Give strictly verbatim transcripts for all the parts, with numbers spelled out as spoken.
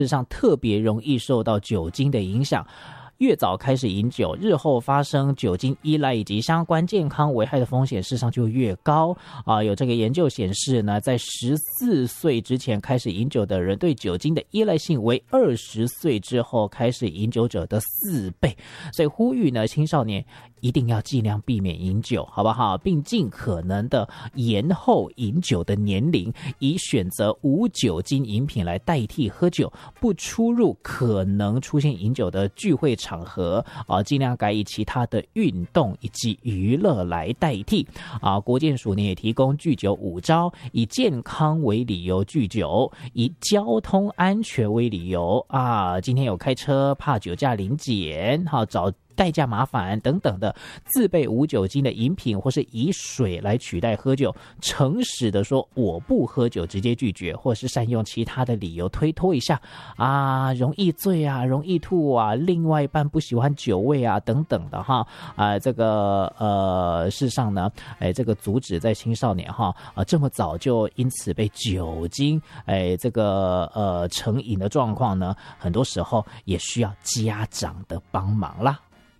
实上特别容易受到酒精的影响。越早开始饮酒，日后发生酒精依赖以及相关健康危害的风险事实上就越高啊。有这个研究显示呢，在十四岁之前开始饮酒的人，对酒精的依赖性为二十岁之后开始饮酒者的四倍。所以呼吁呢，青少年一定要尽量避免饮酒，好不好？并尽可能的延后饮酒的年龄，以选择无酒精饮品来代替喝酒，不出入可能出现饮酒的聚会场场合啊，尽量改以其他的运动以及娱乐来代替啊。国健署呢也提供拒酒五招：以健康为理由拒酒，以交通安全为理由啊，今天有开车怕酒驾临检，好找代驾麻烦等等的，自备无酒精的饮品，或是以水来取代喝酒，诚实的说我不喝酒，直接拒绝，或是善用其他的理由推脱一下啊，容易醉啊，容易吐啊，另外一半不喜欢酒味啊等等的哈啊，这个呃，事实上呢，哎，这个阻止在青少年哈啊这么早就因此被酒精哎这个呃成瘾的状况呢，很多时候也需要家长的帮忙啦。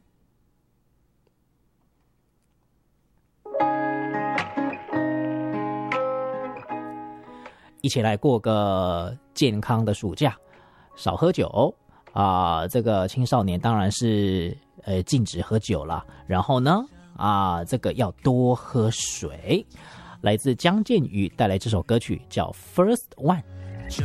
一起来过个健康的暑假，少喝酒啊、呃！这个青少年当然是呃禁止喝酒了，然后呢啊、呃，这个要多喝水。来自江建宇带来这首歌曲叫《First One》。